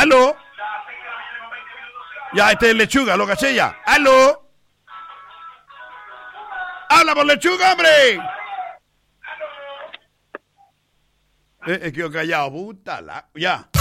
¡Aló! Ya, este es Lechuga, lo caché ya. ¡Aló! ¡Habla por Lechuga, hombre! Quedo callado, puta la... Ya.